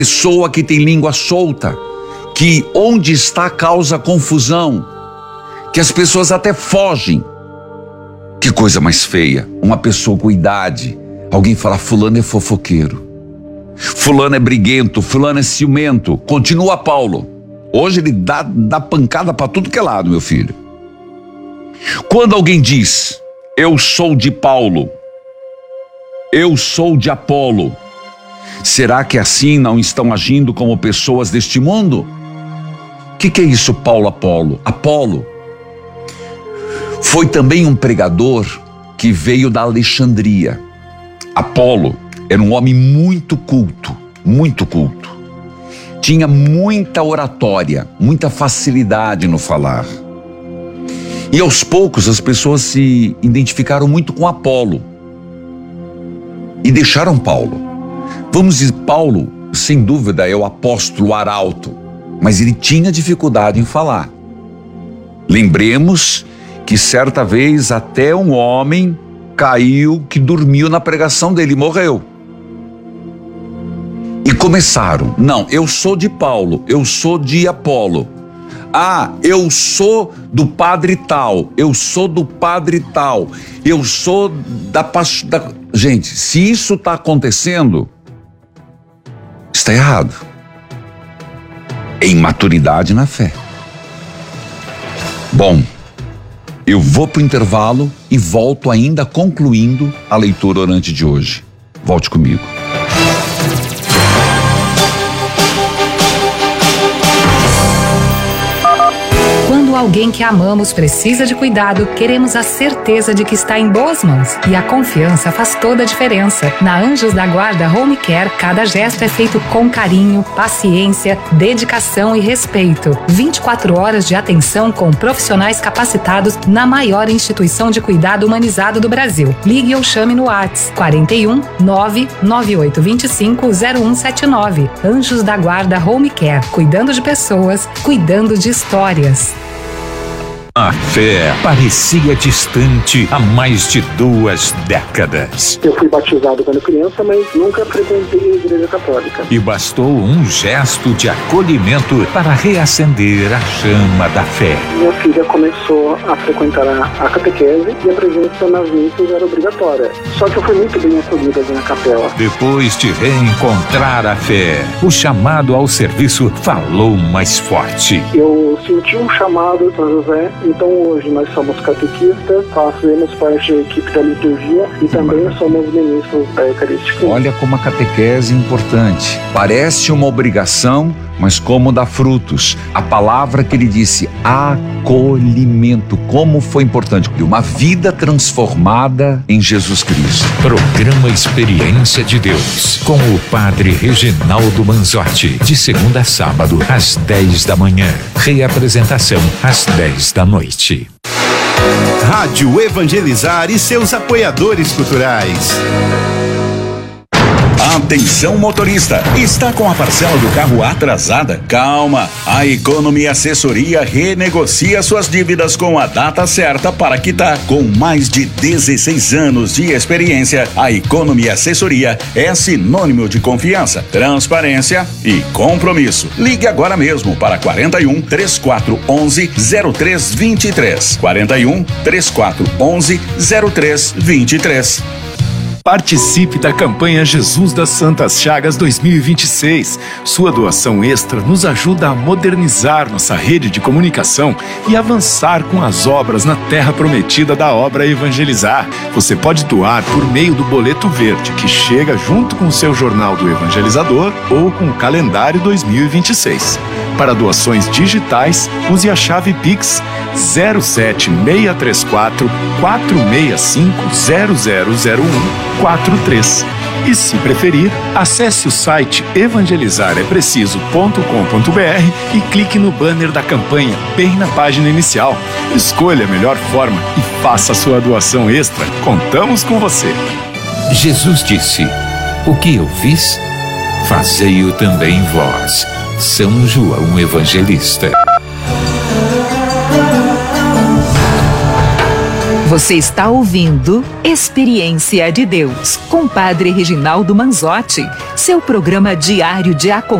pessoa que tem língua solta, que onde está causa confusão, que as pessoas até fogem. Que coisa mais feia, uma pessoa com idade, alguém falar fulano é fofoqueiro, fulano é briguento, fulano é ciumento. Continua Paulo. Hoje ele dá pancada para tudo que é lado, meu filho. Quando alguém diz, eu sou de Paulo, eu sou de Apolo, será que assim não estão agindo como pessoas deste mundo? O que é isso, Paulo, Apolo? Apolo foi também um pregador que veio da Alexandria. Apolo era um homem muito culto, muito culto. Tinha muita oratória, muita facilidade no falar. E aos poucos as pessoas se identificaram muito com Apolo e deixaram Paulo. Vamos dizer, Paulo, sem dúvida, é o apóstolo, o arauto, mas ele tinha dificuldade em falar. Lembremos que certa vez até um homem caiu, que dormiu na pregação dele e morreu. E começaram, não, eu sou de Paulo, eu sou de Apolo. Ah, eu sou do padre tal, eu sou do padre tal, eu sou da... Gente, se isso está acontecendo, está errado. É imaturidade na fé. Bom, eu vou para o intervalo e volto ainda concluindo a leitura orante de hoje. Volte comigo. Quando alguém que amamos precisa de cuidado, queremos a certeza de que está em boas mãos. E a confiança faz toda a diferença. Na Anjos da Guarda Home Care, cada gesto é feito com carinho, paciência, dedicação e respeito. 24 horas de atenção com profissionais capacitados na maior instituição de cuidado humanizado do Brasil. Ligue ou chame no WhatsApp 41 99825 0179. Anjos da Guarda Home Care, cuidando de pessoas, cuidando de histórias. A fé parecia distante há mais de 2 décadas. Eu fui batizado quando criança, mas nunca frequentei a igreja católica. E bastou um gesto de acolhimento para reacender a chama da fé. Minha filha começou a frequentar a catequese e a presença nas missas era obrigatória. Só que eu fui muito bem acolhida ali na capela. Depois de reencontrar a fé, o chamado ao serviço falou mais forte. Eu senti um chamado para José. Então hoje nós somos catequistas, fazemos parte da equipe da liturgia e também somos ministros da Eucarística. Olha como a catequese é importante. Parece uma obrigação, mas como dá frutos. A palavra que ele disse, acolhimento, como foi importante. Uma vida transformada em Jesus Cristo. Programa Experiência de Deus, com o Padre Reginaldo Manzotti, de segunda a sábado, às 10 da manhã. Reapresentação, às 10 da noite. Rádio Evangelizar e seus apoiadores culturais. Atenção motorista, está com a parcela do carro atrasada? Calma, a Economy Assessoria renegocia suas dívidas com a data certa para quitar. Com mais de 16 anos de experiência, a Economy Assessoria é sinônimo de confiança, transparência e compromisso. Ligue agora mesmo para 41 3411 0323. 41 3411 0323. Participe da campanha Jesus das Santas Chagas 2026. Sua doação extra nos ajuda a modernizar nossa rede de comunicação e avançar com as obras na terra prometida da obra Evangelizar. Você pode doar por meio do boleto verde, que chega junto com o seu jornal do Evangelizador ou com o calendário 2026. Para doações digitais, use a chave Pix 07634 465 0001 43. E se preferir, acesse o site evangelizarepreciso.com.br e clique no banner da campanha, bem na página inicial. Escolha a melhor forma e faça a sua doação extra. Contamos com você. Jesus disse: o que eu fiz, fazei-o também vós. São João Evangelista. Você está ouvindo Experiência de Deus, com Padre Reginaldo Manzotti, seu programa diário de